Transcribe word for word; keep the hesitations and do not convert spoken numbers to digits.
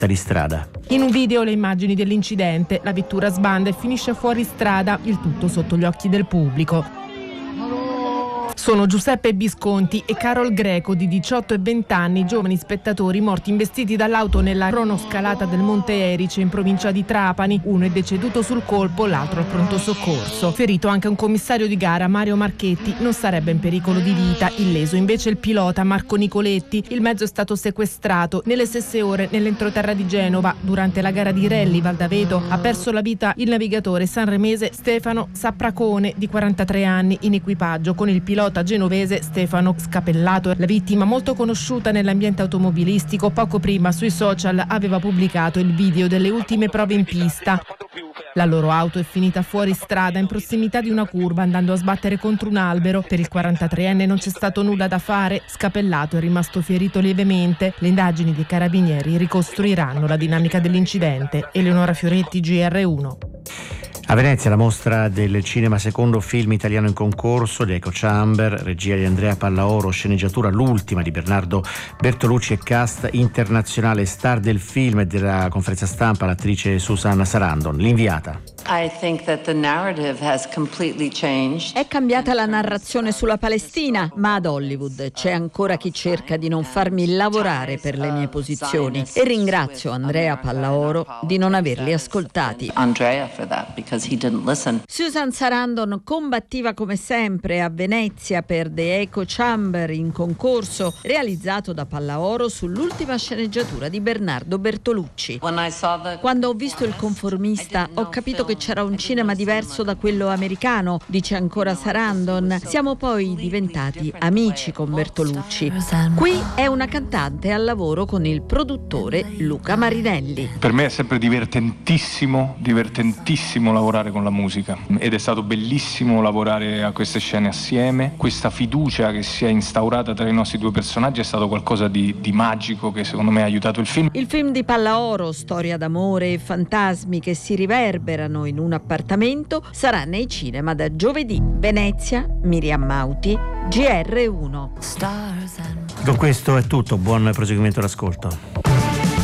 di strada. In un video le immagini dell'incidente, la vettura sbanda e finisce fuori strada, il tutto sotto gli occhi del pubblico. Sono Giuseppe Bisconti e Carol Greco di diciotto e venti anni, giovani spettatori morti investiti dall'auto nella cronoscalata del Monte Erice in provincia di Trapani. Uno è deceduto sul colpo, l'altro al pronto soccorso. Ferito anche un commissario di gara, Mario Marchetti, non sarebbe in pericolo di vita. Illeso invece il pilota Marco Nicoletti. Il mezzo è stato sequestrato. Nelle stesse ore nell'entroterra di Genova, durante la gara di rally Val d'Aveto, ha perso la vita il navigatore sanremese Stefano Sapracone di quarantatré anni in equipaggio con il pilota genovese Stefano Scapellato. La vittima, molto conosciuta nell'ambiente automobilistico, poco prima sui social aveva pubblicato il video delle ultime prove in pista. La loro auto è finita fuori strada in prossimità di una curva andando a sbattere contro un albero. Per il quarantatreenne non c'è stato nulla da fare. Scapellato è rimasto ferito lievemente. Le indagini dei carabinieri ricostruiranno la dinamica dell'incidente. Eleonora Fioretti, G R uno. A Venezia la mostra del cinema secondo film italiano in concorso di Echo Chamber, regia di Andrea Pallaoro, sceneggiatura l'ultima di Bernardo Bertolucci e cast internazionale. Star del film e della conferenza stampa l'attrice Susan Sarandon, l'inviata. I think that the narrative has completely changed. È cambiata la narrazione sulla Palestina, ma ad Hollywood c'è ancora chi cerca di non farmi lavorare per le mie posizioni e ringrazio Andrea Pallaoro di non averli ascoltati. Andrea for that because he didn't listen. Susan Sarandon combattiva come sempre a Venezia per The Echo Chamber in concorso realizzato da Pallaoro sull'ultima sceneggiatura di Bernardo Bertolucci. When I saw the... Quando ho visto Il conformista ho capito che c'era un cinema diverso da quello americano, dice ancora Sarandon. Siamo poi diventati amici con Bertolucci. Qui è una cantante al lavoro con il produttore Luca Marinelli. Per me è sempre divertentissimo, divertentissimo lavorare con la musica ed è stato bellissimo lavorare a queste scene assieme. Questa fiducia che si è instaurata tra i nostri due personaggi è stato qualcosa di, di magico che secondo me ha aiutato il film. Il film di Pallaoro, storia d'amore e fantasmi che si riverberano in un appartamento, sarà nei cinema da giovedì. Venezia, Miriam Mauti, G R uno. Con questo è tutto, buon proseguimento d'ascolto.